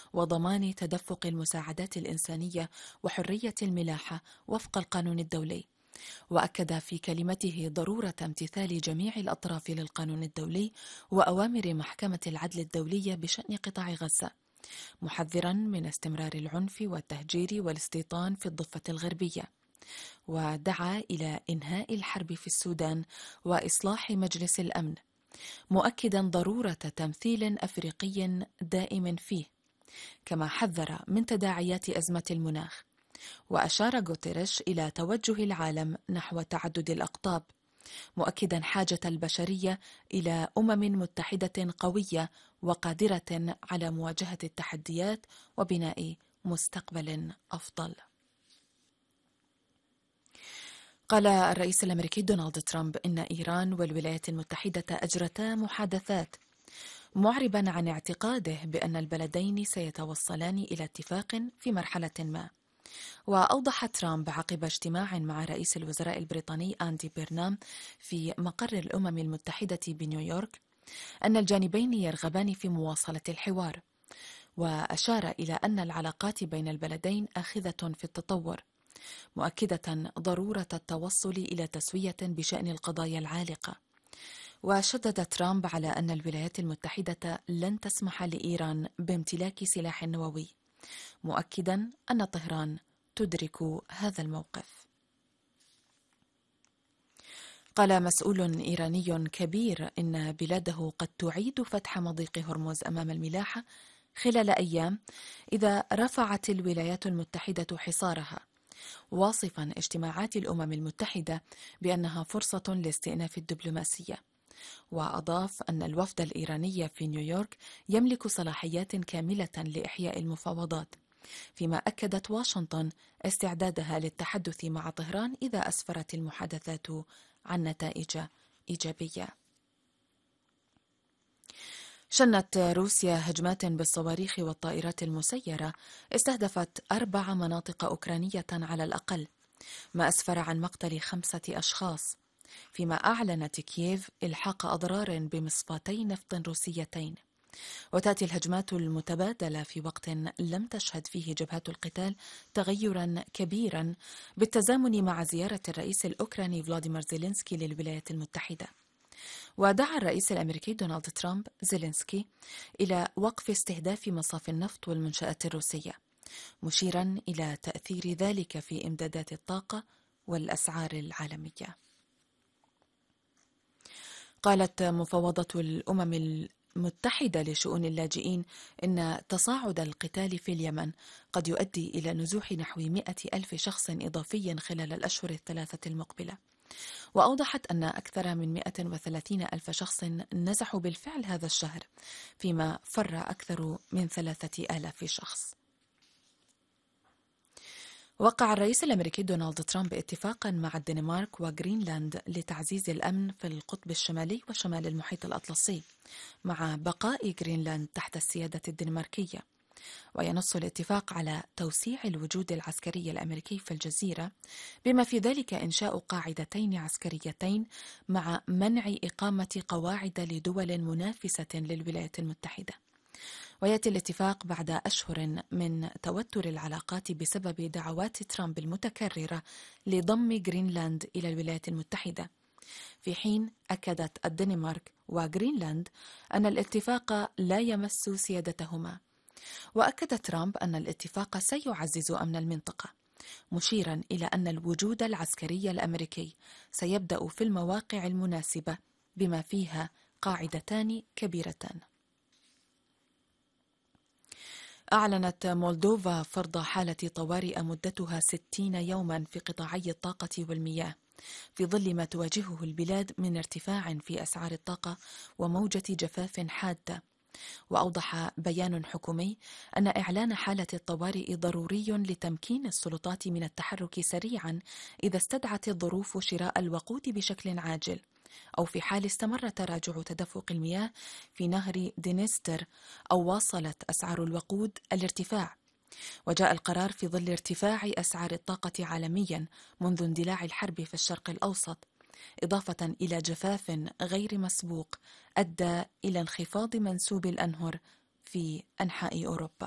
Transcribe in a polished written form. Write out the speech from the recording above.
وضمان تدفق المساعدات الإنسانية وحرية الملاحة وفق القانون الدولي. وأكد في كلمته ضرورة امتثال جميع الأطراف للقانون الدولي وأوامر محكمة العدل الدولية بشأن قطاع غزة، محذرا من استمرار العنف والتهجير والاستيطان في الضفة الغربية. ودعا إلى إنهاء الحرب في السودان وإصلاح مجلس الأمن، مؤكدا ضرورة تمثيل أفريقي دائم فيه، كما حذر من تداعيات أزمة المناخ. وأشار غوتيريش إلى توجه العالم نحو تعدد الأقطاب، مؤكدا حاجة البشرية إلى متحدة قوية وقادرة على مواجهة التحديات وبناء مستقبل أفضل. قال الرئيس الأمريكي دونالد ترامب إن إيران والولايات المتحدة أجرتا محادثات، معربا عن اعتقاده بأن البلدين سيتوصلان إلى اتفاق في مرحلة ما. وأوضح ترامب عقب اجتماع مع رئيس الوزراء البريطاني أندي بيرنام في مقر الأمم المتحدة بنيويورك أن الجانبين يرغبان في مواصلة الحوار، وأشار إلى أن العلاقات بين البلدين آخذة في التطور، مؤكدة ضرورة التوصل إلى تسوية بشأن القضايا العالقة. وشدد ترامب على أن الولايات المتحدة لن تسمح لإيران بامتلاك سلاح نووي، مؤكدا أن طهران تدرك هذا الموقف. قال مسؤول إيراني كبير إن بلاده قد تعيد فتح مضيق هرمز أمام الملاحة خلال أيام إذا رفعت الولايات المتحدة حصارها، واصفا اجتماعات الأمم المتحدة بأنها فرصة لاستئناف الدبلوماسية. وأضاف أن الوفد الإيراني في نيويورك يملك صلاحيات كاملة لإحياء المفاوضات، فيما أكدت واشنطن استعدادها للتحدث مع طهران إذا أسفرت المحادثات عن نتائج إيجابية. شنت روسيا هجمات بالصواريخ والطائرات المسيرة استهدفت 4 مناطق أوكرانية على الأقل، ما أسفر عن مقتل 5 أشخاص، فيما أعلنت كييف إلحاق أضرار بمصفاتي نفط روسيتين. وتأتي الهجمات المتبادلة في وقت لم تشهد فيه جبهات القتال تغيرا كبيرا، بالتزامن مع زيارة الرئيس الأوكراني فلاديمير زيلينسكي للولايات المتحدة. ودعا الرئيس الأمريكي دونالد ترامب زيلينسكي إلى وقف استهداف مصافي النفط والمنشآت الروسية، مشيرا إلى تأثير ذلك في إمدادات الطاقة والأسعار العالمية. قالت مفوضة الأمم المتحدة لشؤون اللاجئين إن تصاعد القتال في اليمن قد يؤدي إلى نزوح نحو 100,000 شخص إضافي خلال الأشهر الثلاثة المقبلة. وأوضحت أن أكثر من 130,000 شخص نزحوا بالفعل هذا الشهر، فيما فر أكثر من 3,000 شخص. وقع الرئيس الأمريكي دونالد ترامب اتفاقا مع الدنمارك وغرينلاند لتعزيز الأمن في القطب الشمالي وشمال المحيط الأطلسي، مع بقاء غرينلاند تحت السيادة الدنماركية. وينص الاتفاق على توسيع الوجود العسكري الأمريكي في الجزيرة، بما في ذلك إنشاء قاعدتين عسكريتين مع منع إقامة قواعد لدول منافسة للولايات المتحدة. ويأتي الاتفاق بعد أشهر من توتر العلاقات بسبب دعوات ترامب المتكررة لضم غرينلاند إلى الولايات المتحدة، في حين أكدت الدنمارك وغرينلاند أن الاتفاق لا يمس سيادتهما. وأكد ترامب أن الاتفاق سيعزز أمن المنطقة، مشيرا إلى أن الوجود العسكري الأمريكي سيبدأ في المواقع المناسبة بما فيها قاعدتان كبيرتان. أعلنت مولدوفا فرض حالة طوارئ مدتها 60 يوما في قطاعي الطاقة والمياه، في ظل ما تواجهه البلاد من ارتفاع في أسعار الطاقة وموجة جفاف حادة. وأوضح بيان حكومي أن إعلان حالة الطوارئ ضروري لتمكين السلطات من التحرك سريعا إذا استدعت الظروف شراء الوقود بشكل عاجل، أو في حال استمر تراجع تدفق المياه في نهر دينيستر أو واصلت أسعار الوقود الارتفاع. وجاء القرار في ظل ارتفاع أسعار الطاقة عالميا منذ اندلاع الحرب في الشرق الأوسط، إضافة إلى جفاف غير مسبوق أدى إلى انخفاض منسوب الأنهر في أنحاء أوروبا.